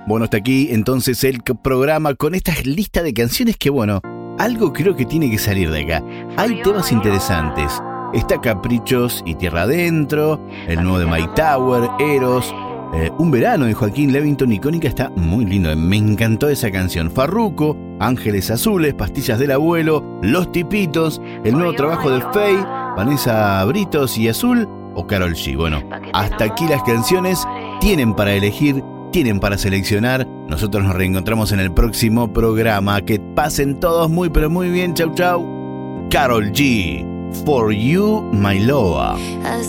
Bueno, hasta aquí entonces el programa con esta lista de canciones que, bueno, algo creo que tiene que salir de acá. Hay temas interesantes. Está Caprichos y Tierra Adentro, el nuevo de Mike Tower, Eros, Un Verano de Joaquín Levington, Icónica, está muy lindo, me encantó esa canción. Farruko, Ángeles Azules, Pastillas del Abuelo, Los Tipitos, el nuevo trabajo de Faye, Vanessa Britos y Azul o Karol G. Bueno, hasta aquí las canciones, tienen para elegir, tienen para seleccionar. Nosotros nos reencontramos en el próximo programa. Que pasen todos muy pero muy bien. Chau chau. Karol G, For You My Loa.